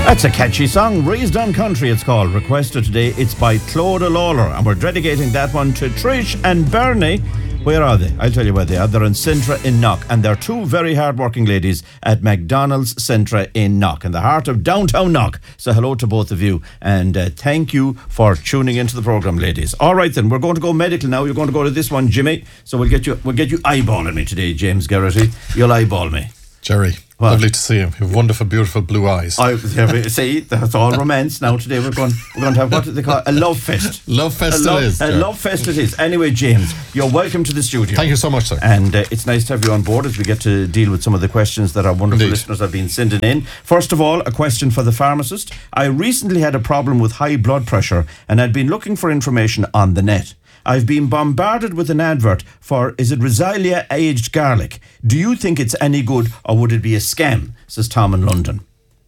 That's a catchy song, Raised on Country it's called. Requested today, it's by Clodagh Lawler, and we're dedicating that one to Trish and Bernie. Where are they? I'll tell you where they are. They're in Sintra in Knock, and they're two very hard-working ladies at McDonald's Sintra in Knock, in the heart of downtown Knock. So hello to both of you, and thank you for tuning into the programme, ladies. All right then, we're going to go medical now. You're going to go to this one, Jimmy. So we'll get you eyeballing me today, James Geraghty. You'll eyeball me. Jerry, what? Lovely to see you. You have wonderful, beautiful blue eyes. See, that's all romance. Now today we're going to have, what do they call it? A love fest. Love fest it is. A love fest it is. Anyway, James, you're welcome to the studio. Thank you so much, sir. And it's nice to have you on board as we get to deal with some of the questions that our wonderful listeners have been sending in. First of all, a question for the pharmacist. I recently had a problem with high blood pressure and I'd been looking for information on the net. I've been bombarded with an advert for, is it Rosalia aged garlic? Do you think it's any good or would it be a scam? Says Tom in London.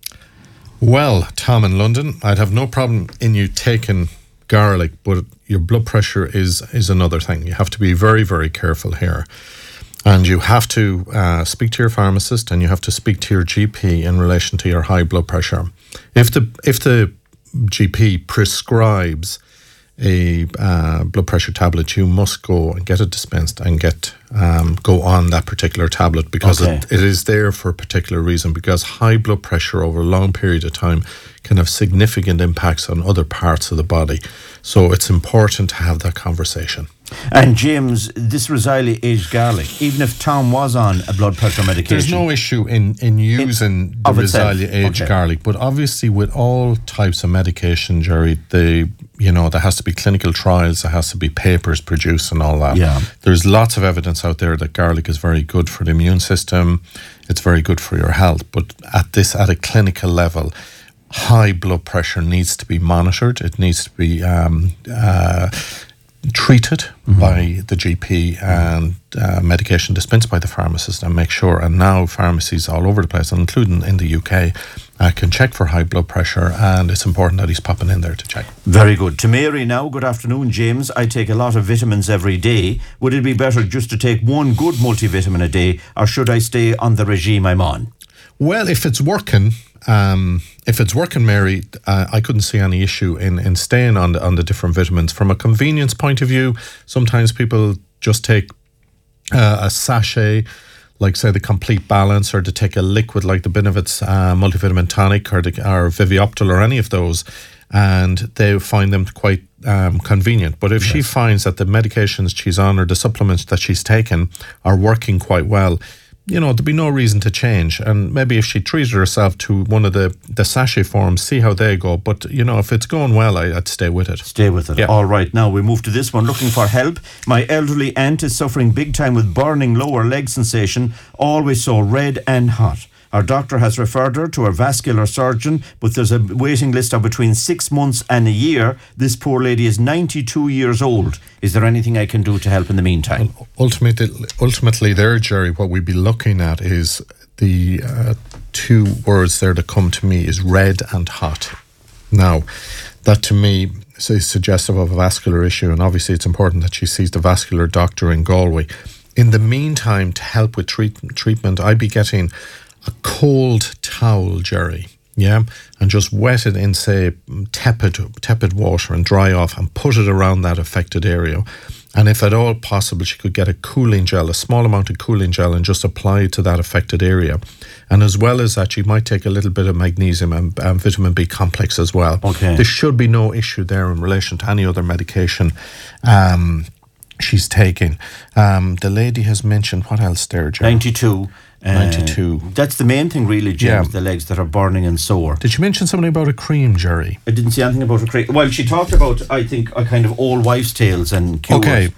Well, Tom in London, I'd have no problem in you taking garlic, but your blood pressure is another thing. You have to be very, very careful here. And you have to speak to your pharmacist and you have to speak to your GP in relation to your high blood pressure. If the GP prescribes a blood pressure tablet, you must go and get it dispensed and go on that particular tablet, because it is there for a particular reason, because high blood pressure over a long period of time can have significant impacts on other parts of the body. So it's important to have that conversation. And James, this Rosalia aged garlic, even if Tom was on a blood pressure medication, there's no issue in using the Rosalia aged garlic, but obviously with all types of medication, Jerry, there has to be clinical trials, there has to be papers produced and all that. Yeah. There's lots of evidence out there that garlic is very good for the immune system, it's very good for your health, but at a clinical level, high blood pressure needs to be monitored. It needs to be treated by the GP and medication dispensed by the pharmacist, and make sure. And now pharmacies all over the place, including in the UK, can check for high blood pressure, and it's important that he's popping in there to check. Very good. To Mary now, good afternoon, James. I take a lot of vitamins every day. Would it be better just to take one good multivitamin a day, or should I stay on the regime I'm on? Well, if it's working, Mary, I couldn't see any issue in staying on the different vitamins. From a convenience point of view, sometimes people just take a sachet, like say the Complete Balance, or to take a liquid like the Benefits multivitamin tonic or Vivioptil or any of those, and they find them quite convenient. But if she finds that the medications she's on or the supplements that she's taken are working quite well, there'd be no reason to change. And maybe if she treated herself to one of the sachet forms, see how they go. But, if it's going well, I'd stay with it. Stay with it. Yeah. All right. Now we move to this one. Looking for help. My elderly aunt is suffering big time with burning lower leg sensation, always so red and hot. Our doctor has referred her to a vascular surgeon, but there's a waiting list of between 6 months and a year. This poor lady is 92 years old. Is there anything I can do to help in the meantime? Ultimately there, Jerry, what we'd be looking at is the two words there that come to me is red and hot. Now, that to me is suggestive of a vascular issue, and obviously it's important that she sees the vascular doctor in Galway. In the meantime, to help with treatment, I'd be getting a cold towel, Jerry, and just wet it in, say, tepid water and dry off, and put it around that affected area. And if at all possible, she could get a cooling gel, a small amount of cooling gel, and just apply it to that affected area. And as well as that, she might take a little bit of magnesium and vitamin B complex as well. Okay. There should be no issue there in relation to any other medication she's taking. The lady has mentioned, what else there, Jerry? 92. 92. That's the main thing, really, James, the legs that are burning and sore. Did you mention something about a cream, Jerry? I didn't see anything about a cream. Well, she talked about, I think, a kind of old wives' tales and cures. Okay.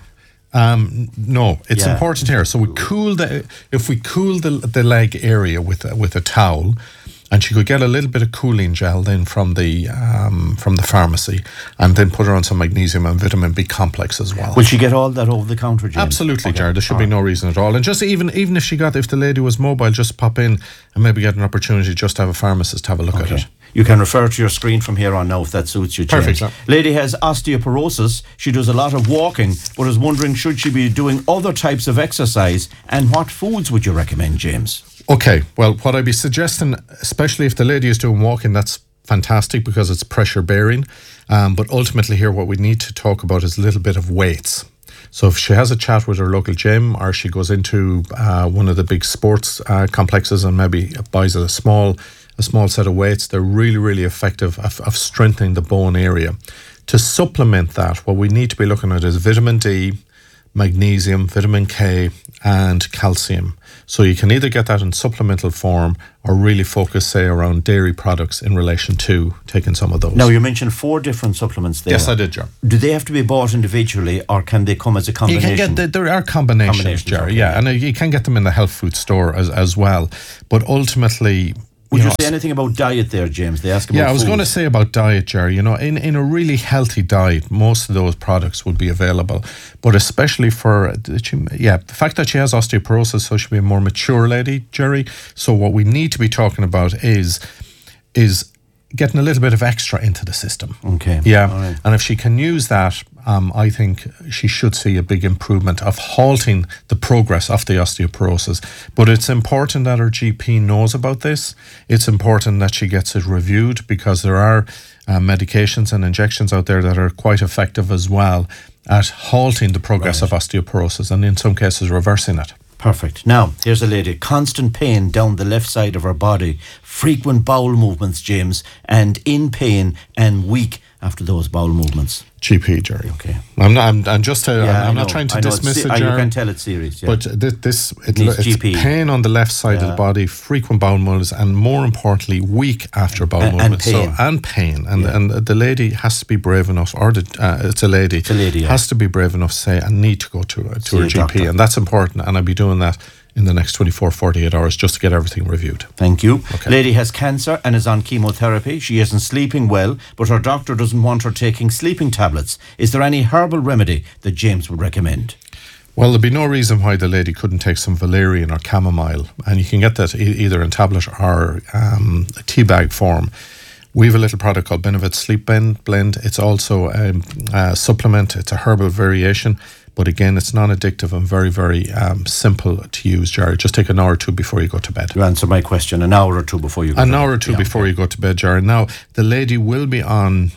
No, it's important here. So if we cool the leg area with a towel, and she could get a little bit of cooling gel then from the pharmacy, and then put her on some magnesium and vitamin B complex as well. Will she get all that over the counter, James? Absolutely, Jared. There should be no reason at all. And just even if the lady was mobile, just pop in and maybe get an opportunity just to have a pharmacist have a look at it. You can refer to your screen from here on now if that suits you, James. Perfect. Lady has osteoporosis. She does a lot of walking, but is wondering, should she be doing other types of exercise, and what foods would you recommend, James? Okay, well, what I'd be suggesting, especially if the lady is doing walking, that's fantastic because it's pressure bearing. But ultimately here, what we need to talk about is a little bit of weights. So if she has a chat with her local gym, or she goes into one of the big sports complexes and maybe buys a small set of weights, they're really, really effective of strengthening the bone area. To supplement that, what we need to be looking at is vitamin D, magnesium, vitamin K, and calcium. So you can either get that in supplemental form or really focus, say, around dairy products in relation to taking some of those. Now, you mentioned 4 different supplements there. Yes, I did, Jerry. Do they have to be bought individually, or can they come as a combination? You can get there are combinations, Jerry. Okay. Yeah, and you can get them in the health food store as well. But ultimately, would you say anything about diet there, James? They ask about I was food. going to say about diet, Jerry. In a really healthy diet, most of those products would be available. But especially for, the fact that she has osteoporosis, so she'll be a more mature lady, Jerry. So what we need to be talking about is getting a little bit of extra into the system. Okay. Yeah. All right. And if she can use that, I think she should see a big improvement of halting the progress of the osteoporosis. But it's important that her GP knows about this. It's important that she gets it reviewed, because there are medications and injections out there that are quite effective as well at halting the progress of osteoporosis, and in some cases reversing it. Perfect. Now, here's a lady. Constant pain down the left side of her body. Frequent bowel movements, James. And in pain and weak after those bowel movements. GP, Jerry. Okay. I'm not trying to dismiss it, Jerry. You can tell it's serious. Yeah. But it's GP. pain on the left side of the body, frequent bowel movements, and more importantly, weak after bowel movements. And pain. And the lady has to be brave enough, or it's a lady, has to be brave enough to say, I need to go to her GP. Doctor. And that's important. And I'll be doing that in the next 24, 48 hours just to get everything reviewed. Thank you. Okay. Lady has cancer and is on chemotherapy. She isn't sleeping well, but her doctor doesn't want her taking sleeping tablets. Is there any herbal remedy that James would recommend? Well, there'd be no reason why the lady couldn't take some valerian or chamomile, and you can get that either in tablet or tea bag form. We have a little product called Benefit Sleep Blend. It's also a supplement. It's a herbal variation. But again, it's non-addictive and very, very simple to use, Jerry. Just take an hour or two before you go to bed. You answer my question, an hour or two before you go to bed. An hour or two before you go to bed, Jerry. Now, the lady will be on,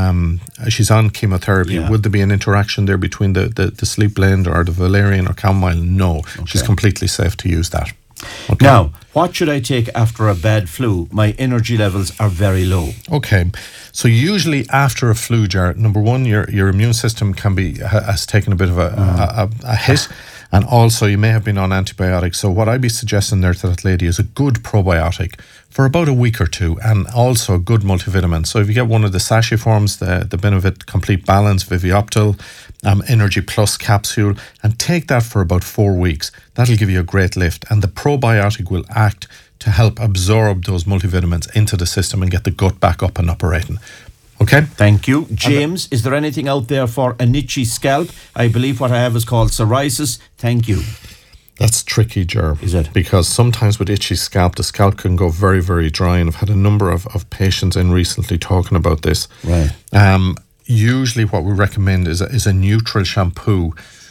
she's on chemotherapy. Yeah. Would there be an interaction there between the sleep blend or the valerian or chamomile? No. Okay. She's completely safe to use that. Okay. Now, what should I take after a bad flu? My energy levels are very low. Okay, so usually after a flu, Jared, number one, your immune system has taken a bit of a hit, and also you may have been on antibiotics. So what I'd be suggesting there to that lady is a good probiotic for about a week or two, and also a good multivitamin. So if you get one of the sachet forms, the Benefit Complete Balance, Vivioptil, Energy Plus capsule, and take that for about 4 weeks. That'll give you a great lift, and the probiotic will act to help absorb those multivitamins into the system and get the gut back up and operating. Okay? Thank you. James, is there anything out there for an itchy scalp? I believe what I have is called psoriasis. Thank you. That's tricky, Ger. Is it? Because sometimes with itchy scalp, the scalp can go very, very dry, and I've had a number of patients in recently talking about this. Right. Usually what we recommend is a neutral shampoo,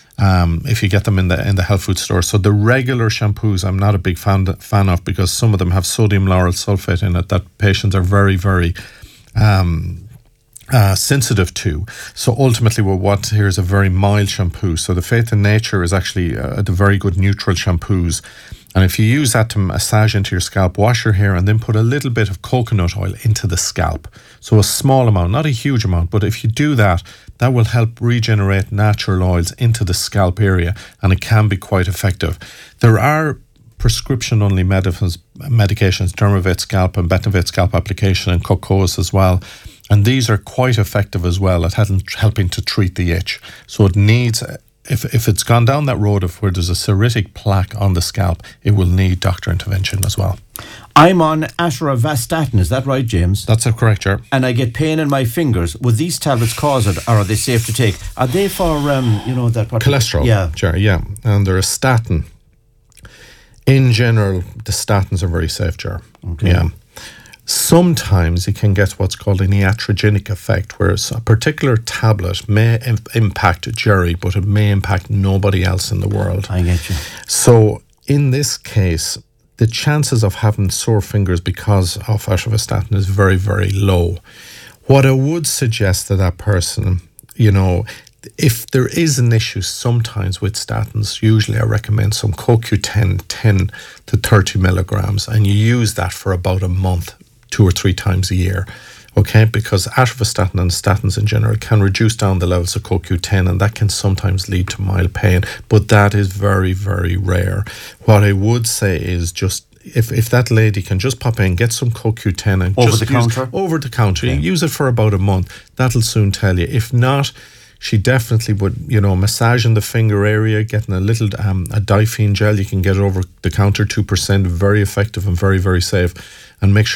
if you get them in the health food store. So the regular shampoos I'm not a big fan of, because some of them have sodium lauryl sulfate in it that patients are very, very sensitive to. So ultimately what we want here is a very mild shampoo. So the Faith in Nature is actually the very good neutral shampoos. And if you use that to massage into your scalp, wash your hair, and then put a little bit of coconut oil into the scalp. So a small amount, not a huge amount, but if you do that, that will help regenerate natural oils into the scalp area, and it can be quite effective. There are prescription-only medications, Dermovate scalp and Betnovate scalp application, and Cocoas as well. And these are quite effective as well at helping to treat the itch. So it needs... If it's gone down that road of where there's a psoriatic plaque on the scalp, it will need doctor intervention as well. I'm on atorvastatin, is that right, James? That's correct, Ger. And I get pain in my fingers. Would these tablets cause it, or are they safe to take? Are they for, that... cholesterol, yeah. Ger, yeah. And they're a statin. In general, the statins are very safe, Ger. Okay. Yeah. Sometimes you can get what's called an iatrogenic effect, where a particular tablet may impact Jerry, but it may impact nobody else in the world. I get you. So in this case, the chances of having sore fingers because of atorvastatin is very, very low. What I would suggest to that person, if there is an issue sometimes with statins, usually I recommend some CoQ10, 10 to 30 milligrams, and you use that for about a month, 2 or 3 times a year. Okay, because atorvastatin and statins in general can reduce down the levels of CoQ10, and that can sometimes lead to mild pain, but that is very, very rare. What I would say is just if that lady can just pop in, get some CoQ10 and over just the counter? Over the counter. Use it for about a month. That'll soon tell you. If not, she definitely would, massaging the finger area, getting a little a diphene gel. You can get it over the counter, 2%, very effective and very, very safe. And make sure